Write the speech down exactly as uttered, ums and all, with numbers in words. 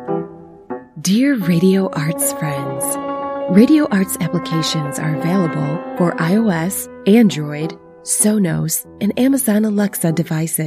Dear Radio Arts friends, Radio Arts applications are available for iOS, Android, Sonos, and Amazon Alexa devices.